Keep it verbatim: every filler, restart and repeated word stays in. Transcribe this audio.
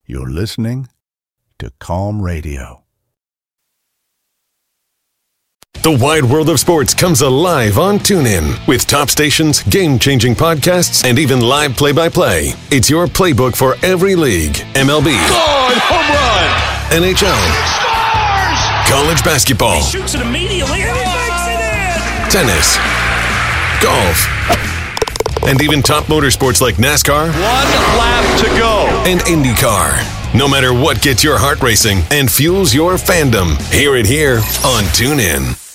You're listening to Calm Radio. The wide world of sports comes alive on TuneIn with top stations, game-changing podcasts, and even live play-by-play. It's your playbook for every league. M L B. God, home run! N H L. Scores! College basketball. He shoots it immediately and he makes it in! Tennis. Golf. And even top motorsports like NASCAR. One lap to go. And IndyCar. No matter what gets your heart racing and fuels your fandom, hear it here on TuneIn.